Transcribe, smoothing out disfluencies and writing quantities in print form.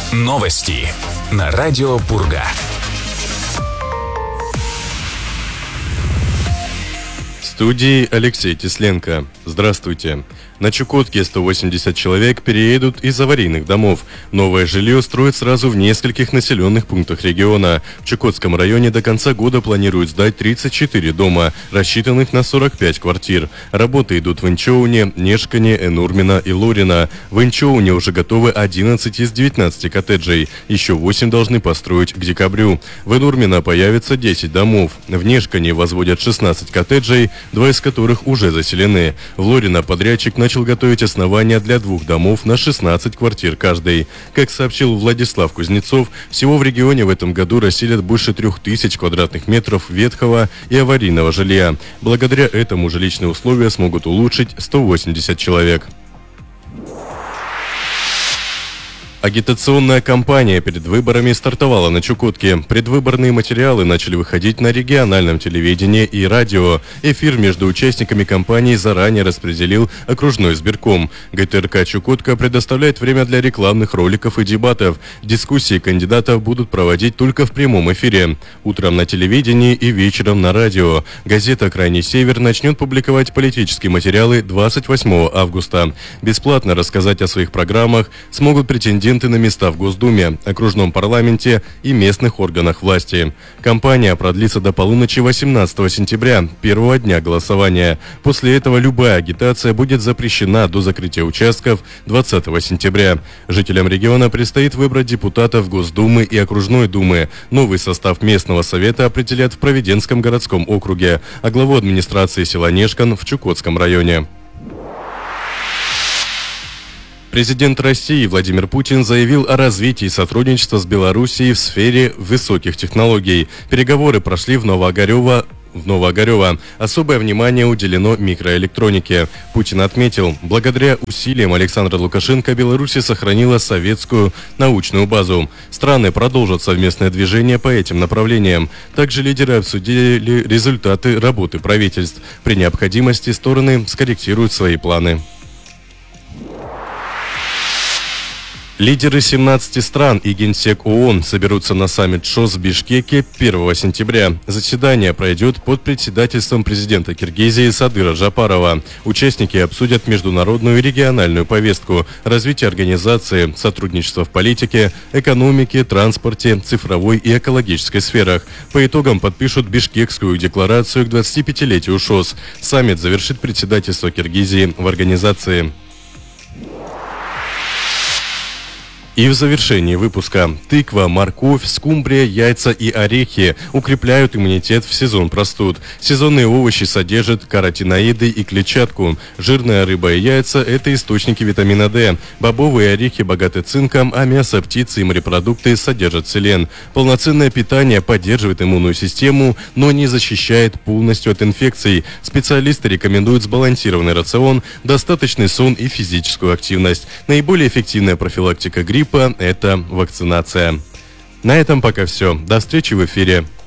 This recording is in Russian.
Новости на радио Пурга. В студии Алексей Тесленко. Здравствуйте. На Чукотке 180 человек переедут из аварийных домов. Новое жилье строят сразу в нескольких населенных пунктах региона. В Чукотском районе до конца года планируют сдать 34 дома, рассчитанных на 45 квартир. Работы идут в Инчоуне, Нешкане, Энурмино и Лорино. В Инчоуне уже готовы 11 из 19 коттеджей. Еще 8 должны построить к декабрю. В Энурмино появится 10 домов. В Нешкане возводят 16 коттеджей, 2 из которых уже заселены. В Лорино подрядчик начал готовить основания для 2 домов на 16 квартир каждый. Как сообщил Владислав Кузнецов, всего в регионе в этом году расселят больше 3000 квадратных метров ветхого и аварийного жилья. Благодаря этому жилищные условия смогут улучшить 180 человек. Агитационная кампания перед выборами стартовала на Чукотке. Предвыборные материалы начали выходить на региональном телевидении и радио. Эфир между участниками кампании заранее распределил окружной избирком. ГТРК «Чукотка» предоставляет время для рекламных роликов и дебатов. Дискуссии кандидатов будут проводить только в прямом эфире. Утром на телевидении и вечером на радио. Газета «Крайний Север» начнет публиковать политические материалы 28 августа. Бесплатно рассказать о своих программах смогут претенденты на места в Госдуме, окружном парламенте и местных органах власти. Кампания продлится до полуночи 18 сентября, первого дня голосования. После этого любая агитация будет запрещена до закрытия участков 20 сентября. Жителям региона предстоит выбрать депутатов Госдумы и окружной думы. Новый состав местного совета определят в Провиденском городском округе, а главу администрации села Нешкан в Чукотском районе. Президент России Владимир Путин заявил о развитии сотрудничества с Белоруссией в сфере высоких технологий. Переговоры прошли в Новоогарево. Особое внимание уделено микроэлектронике. Путин отметил, благодаря усилиям Александра Лукашенко Беларусь сохранила советскую научную базу. Страны продолжат совместное движение по этим направлениям. Также лидеры обсудили результаты работы правительств. При необходимости стороны скорректируют свои планы. Лидеры 17 стран и Генсек ООН соберутся на саммит ШОС в Бишкеке 1 сентября. Заседание пройдет под председательством президента Киргизии Садыра Жапарова. Участники обсудят международную и региональную повестку, развитие организации, сотрудничество в политике, экономике, транспорте, цифровой и экологической сферах. По итогам подпишут Бишкекскую декларацию к 25-летию ШОС. Саммит завершит председательство Киргизии в организации. И в завершении выпуска. Тыква, морковь, скумбрия, яйца и орехи укрепляют иммунитет в сезон простуд. Сезонные овощи содержат каротиноиды и клетчатку. Жирная рыба и яйца – это источники витамина D. Бобовые орехи богаты цинком, а мясо, птицы и морепродукты содержат селен. Полноценное питание поддерживает иммунную систему, но не защищает полностью от инфекций. Специалисты рекомендуют сбалансированный рацион, достаточный сон и физическую активность. Наиболее эффективная профилактика гриппа – это вакцинация. На этом пока все. До встречи в эфире.